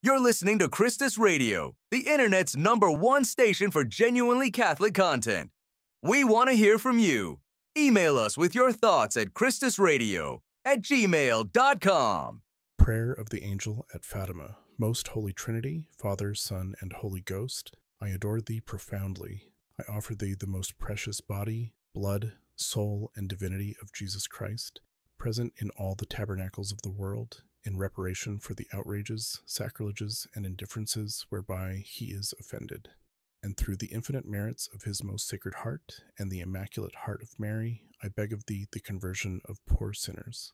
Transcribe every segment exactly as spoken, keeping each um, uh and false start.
You're listening to Christus Radio, the internet's number one station for genuinely Catholic content. We want to hear from you. Email us with your thoughts at christusradio at gmail dot com. Prayer of the Angel at Fatima. Most Holy Trinity, Father, Son, and Holy Ghost, I adore thee profoundly. I offer thee the most precious body, blood, soul, and divinity of Jesus Christ, present in all the tabernacles of the world, in reparation for the outrages, sacrileges, and indifferences whereby he is offended. And through the infinite merits of his most sacred heart and the Immaculate Heart of Mary, I beg of thee the conversion of poor sinners.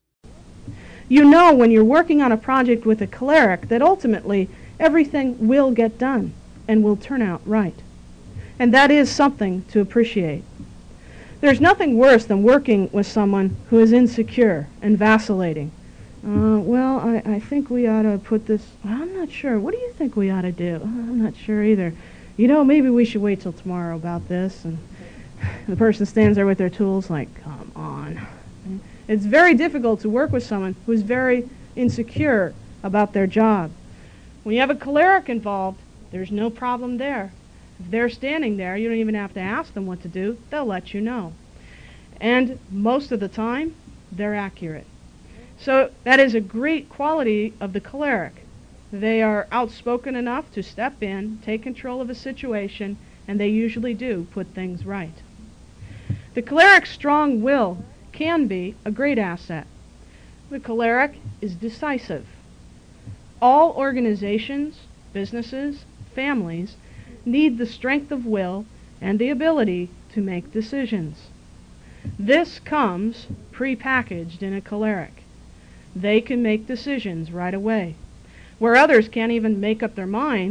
You know when you're working on a project with a cleric that ultimately everything will get done and will turn out right. And that is something to appreciate. There's nothing worse than working with someone who is insecure and vacillating. Uh, well, I, I think we ought to put this... Well, I'm not sure. What do you think we ought to do? Uh, I'm not sure either. You know, maybe we should wait till tomorrow about this. And the person stands there with their tools like, come on. It's very difficult to work with someone who's very insecure about their job. When you have a cleric involved, there's no problem there. If they're standing there, you don't even have to ask them what to do. They'll let you know. And most of the time, they're accurate. So that is a great quality of the cleric. They are outspoken enough to step in, take control of a situation, and they usually do put things right. The cleric's strong will can be a great asset. The cleric is decisive. All organizations, businesses, families need the strength of will and the ability to make decisions. This comes pre-packaged in a cleric. They can make decisions right away, where others can't even make up their mind